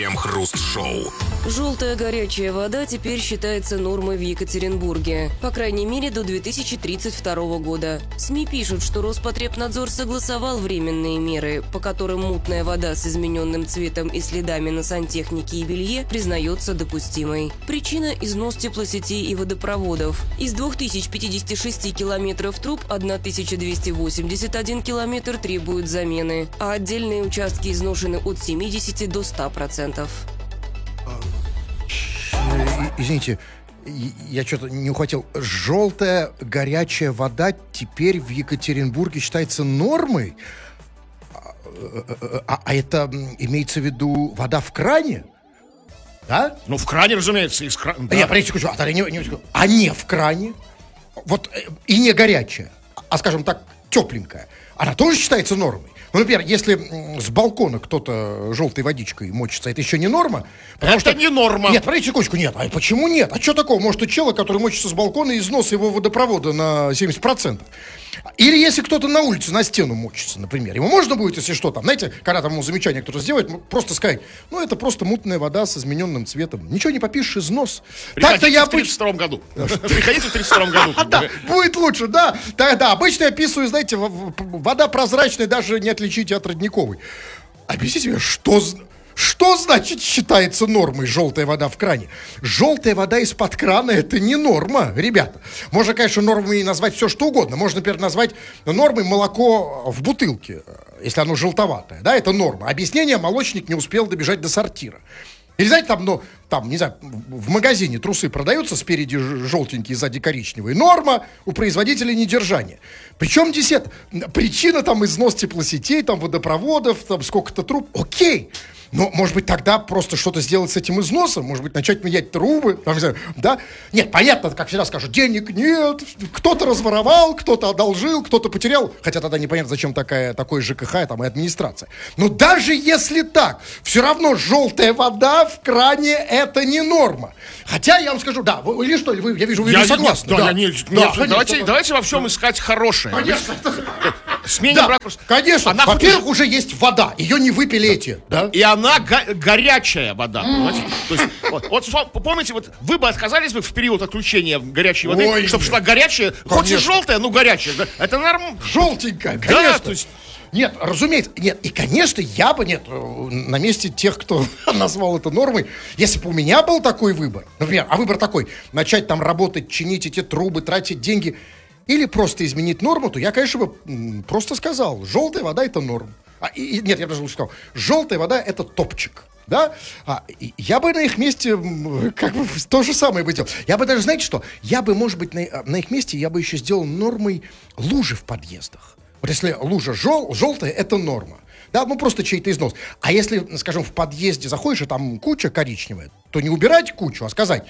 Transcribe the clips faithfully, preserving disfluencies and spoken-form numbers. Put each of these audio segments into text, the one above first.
Крем-хруст-шоу. Желтая горячая вода теперь считается нормой в Екатеринбурге. По крайней мере, до две тысячи тридцать второго года. СМИ пишут, что Роспотребнадзор согласовал временные меры, по которым мутная вода с измененным цветом и следами на сантехнике и белье признается допустимой. Причина – износ теплосетей и водопроводов. Из двух тысяч пятидесяти шести километров труб тысяча двести восемьдесят один километр требуют замены, а отдельные участки изношены от семидесяти до ста процентов. Извините, я что-то не ухватил. Желтая горячая вода теперь в Екатеринбурге считается нормой? А, а это имеется в виду вода в кране? Да? Ну, в кране, разумеется, из крана. Да. Нет, подождите, а, не, не, а не в кране? Вот и не горячая, а, скажем так, тепленькая. Она тоже считается нормой? Ну, например, если с балкона кто-то желтой водичкой мочится, это еще не норма? Это что... не норма. Нет, подождите секундочку, нет. А почему нет? А что такого? Может, у чела, который мочится с балкона, износ его водопровода на семьдесят процентов? Или если кто-то на улице на стену мочится, например, ему можно будет, если что, там, знаете, когда там ему замечание кто-то сделает, просто сказать, ну, это просто мутная вода с измененным цветом. Ничего не попишешь, износ. Так-то я в тридцать втором году. Приходите в тридцать втором году. Да, будет лучше, да. Да, обычно я описываю, знаете, вода прозрачная, даже не отличить от родниковой. Объясните мне, что... Что значит считается нормой желтая вода в кране? Желтая вода из-под крана — это не норма, ребята. Можно, конечно, нормой назвать все, что угодно. Можно, например, назвать нормой молоко в бутылке, если оно желтоватое. Да, это норма. Объяснение: молочник не успел добежать до сортира. Или, знаете, там, ну, там, не знаю, в магазине трусы продаются, спереди желтенькие, сзади коричневые. Норма у производителя недержания. Причем здесь это? Причина там износ теплосетей, там водопроводов, там сколько-то труб. Окей. Но, может быть, тогда просто что-то сделать с этим износом? Может быть, начать менять трубы? Там, не знаю, да? Нет, понятно, как всегда скажут, денег нет, кто-то разворовал, кто-то одолжил, кто-то потерял. Хотя тогда непонятно, зачем такая, такой ЖКХ там, и администрация. Но даже если так, все равно желтая вода в кране — это не норма. Хотя, я вам скажу, да, вы, или что, вы, я вижу, вы я, не согласны. Да, да, я не, да, нет, конечно, давайте, да. давайте во всем искать хорошее. Конечно. Сменим Да, брак... конечно. Она Во-первых, хоть... уже есть вода, ее не выпили эти. Да? И она го- горячая вода, понимаете? То есть, вот, вот помните, вот вы бы отказались бы в период отключения горячей воды, Ой, чтобы нет. шла горячая, Конечно. хоть и желтая, но горячая. Да? Это норм... Желтенькая, Да, конечно. то есть... Нет, разумеется, нет. И, конечно, я бы, нет, на месте тех, кто назвал это нормой, если бы у меня был такой выбор, например, а выбор такой: начать там работать, чинить эти трубы, тратить деньги, или просто изменить норму, то я, конечно, бы м, просто сказал: желтая вода — это норм. А, и, и, нет, я даже лучше сказал: желтая вода — это топчик. Да? А, и, я бы на их месте м, как бы то же самое бы делал. Я бы даже, знаете что, я бы, может быть, на, на их месте я бы еще сделал нормой лужи в подъездах. Вот если лужа жел, желтая — это норма. Да, ну просто чей-то износ. А если, скажем, в подъезде заходишь, и там куча коричневая, то не убирать кучу, а сказать: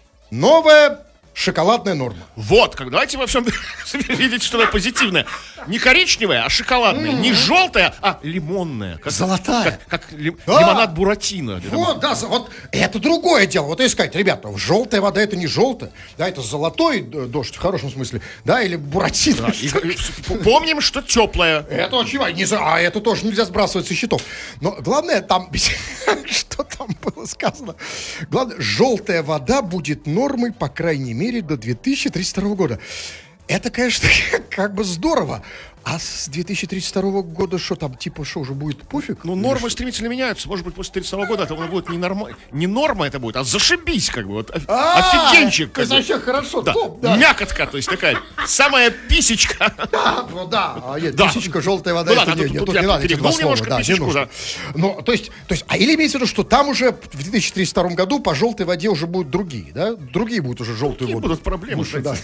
новая шоколадная норма. Вот, как, давайте во всем видите что-то позитивное. Не коричневая, а шоколадная. Mm-hmm. Не желтая, а лимонная. Как, золотая. Как, как ли, да. лимонад Буратино. Вот, да, вот это другое дело. Вот и сказать: ребята, желтая вода — это не желтая. Да, это золотой дождь, в хорошем смысле. Да, или Буратино. Да, и, и, помним, что теплая. Это очевидно. А это тоже нельзя сбрасывать со счетов. Но главное там... Что там было сказано? Главное, желтая вода будет нормой, по крайней мере, до две тысячи тридцать второго года. Это, конечно, как бы здорово. А с две тысячи тридцать второго года что там, типа, что, уже будет пофиг? Ну, нормы стремительно меняются. Может быть, после тридцать второго года это будет не норма, не норма это будет, а зашибись, как бы. Вот, офигенчик. Это вообще хорошо, да. топ, да. Мякотка, то есть такая самая писечка. Да, ну да. А нет, да. Писечка, желтая вода, ну, это да, не, тут, нет, тут, тут я не надо этих два слова. немножко Да, писечку, да. Ну, то есть, то есть, а или имеется в виду, что там уже в две тысячи тридцать втором году по желтой воде уже будут другие, да? Другие будут уже желтую Какие воду. будут проблемы? Лучше, да.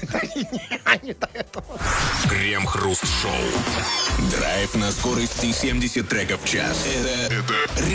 Не до этого. Крем-хруст-шоу. Драйв на скорости семьдесят треков в час. Это